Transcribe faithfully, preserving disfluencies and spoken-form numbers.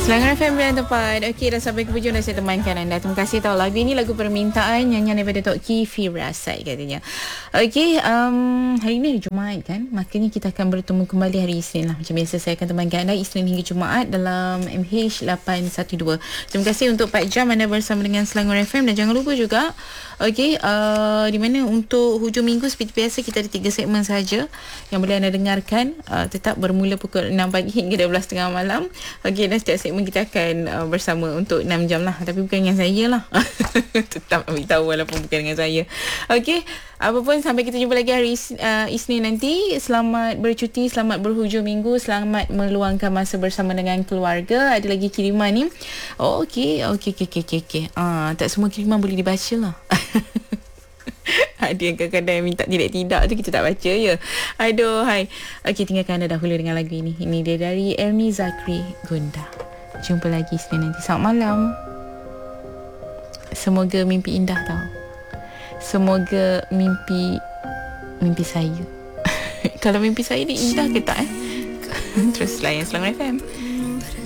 Selangor F M yang tepat. Okey, dah sampai ke hujung dah saya temankan anda. Terima kasih tahu lagu ini lagu permintaan nyanyian daripada Tok Ki Firasat katanya. Okey, um, hari ini hari Jumaat kan. Maknanya kita akan bertemu kembali hari Isnin lah. Macam biasa saya akan temankan anda Isnin hingga Jumaat dalam M H lapan satu dua. Terima kasih untuk empat jam anda bersama dengan Selangor F M dan jangan lupa juga okey, uh, di mana untuk hujung minggu seperti biasa kita ada tiga segmen saja yang boleh anda dengarkan, uh, tetap bermula pukul enam pagi hingga dua belas tiga puluh malam. Okey, dan setiap segmen kita akan uh, bersama untuk enam jam lah, tapi bukan dengan saya lah. Tetap ambil tahu walaupun bukan dengan saya. Okey, apapun sampai kita jumpa lagi hari is, uh, Isnin nanti. Selamat bercuti, selamat berhujung minggu, selamat meluangkan masa bersama dengan keluarga. Ada lagi kiriman ni. Oh, okey, okey, okey, okey, okey. Okay. Ah, tak semua kiriman boleh dibaca lah. Ada yang kadang-kadang yang minta tidak-tidak tu kita tak baca ya. Aduh, hai. Okey, tinggalkan anda dahulu dengan lagu ini. Ini dia dari Ernie Zakri, Gunda. Jumpa lagi Senin nanti. Selamat malam. Semoga mimpi indah tau. Semoga mimpi mimpi saya. Kalau mimpi saya ni indah ke tak eh? Terus layan Selangor F M.